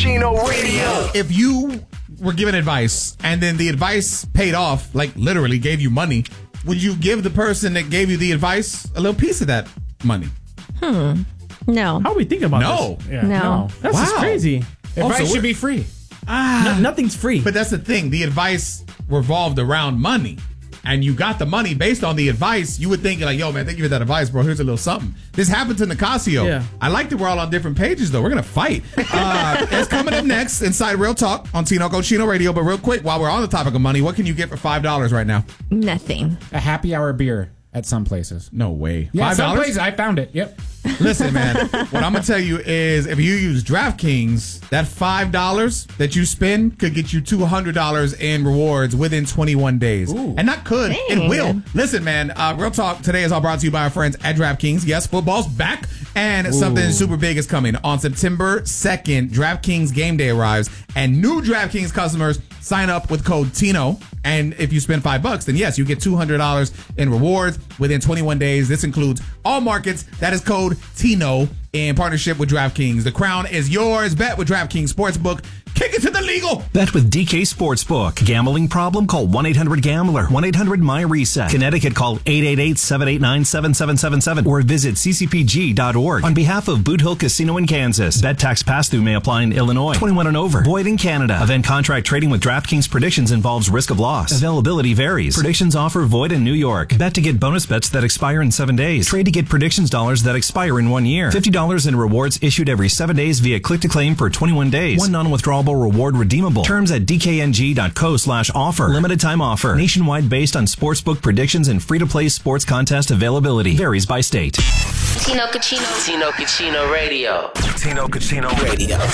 Cochino Radio. If you were given advice and then the advice paid off, like literally gave you money, would you give the person that gave you the advice a little piece of that money? No. How are we thinking about No. this? Yeah, No. That's just Wow. crazy. Advice should be free. Nothing's free. But that's the thing. The advice revolved around money. And you got the money based on the advice. You would think like, yo, man, thank you for that advice, bro. Here's a little something. This happened to Nicasio. Yeah. I like that we're all on different pages, though. We're going to fight. It's coming up next inside Real Talk on Tino Cochino Radio. But real quick, while we're on the topic of money, what can you get for $5 right now? Nothing. A happy hour beer at some places. No way. Yeah, $5? some places I found it. Yep. Listen, man, what I'm going to tell you is if you use DraftKings, that $5 that you spend could get you $200 in rewards within 21 days. Ooh. And not could, Dang. it will. Listen, man, Real Talk today is all brought to you by our friends at DraftKings. Yes, football's back, and something super big is coming. On September 2nd, DraftKings Game Day arrives, and new DraftKings customers sign up with code TINO. And if you spend $5, then yes, you get $200 in rewards within 21 days. This includes all markets. That is code TINO in partnership with DraftKings. The crown is yours. Bet with DraftKings Sportsbook. Kick it to the legal. Bet with DK Sportsbook. Gambling problem? Call 1-800-GAMBLER. 1-800-MY-RESET. Connecticut, call 888-789-7777 or visit ccpg.org. On behalf of Boot Hill Casino in Kansas, bet tax pass-through may apply in Illinois. 21 and over. Void in Canada. Event contract trading with DraftKings predictions involves risk of loss. Availability varies. Predictions offer void in New York. Bet to get bonus bets that expire in 7 days. Trade to get predictions dollars that expire in 1 year. $50 in rewards issued every 7 days via click-to-claim for 21 days. One non-withdrawable reward redeemable. Terms at dkng.co/offer. Limited time offer. Nationwide based on sportsbook predictions and free-to-play sports contest availability. Varies by state. Tino Cochino Radio. Tino Cochino Radio.